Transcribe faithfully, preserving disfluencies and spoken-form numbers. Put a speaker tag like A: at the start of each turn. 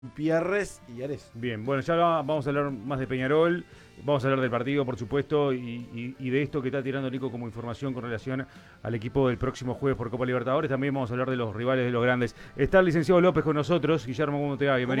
A: Pierres y Ares.
B: Bien, bueno, ya vamos a hablar más de Peñarol, vamos a hablar del partido, por supuesto, y, y, y de esto que está tirando Nico como información con relación al equipo del próximo jueves por Copa Libertadores. También vamos a hablar de los rivales de los grandes. Está el licenciado López con nosotros. Guillermo, ¿cómo te va? Bienvenido.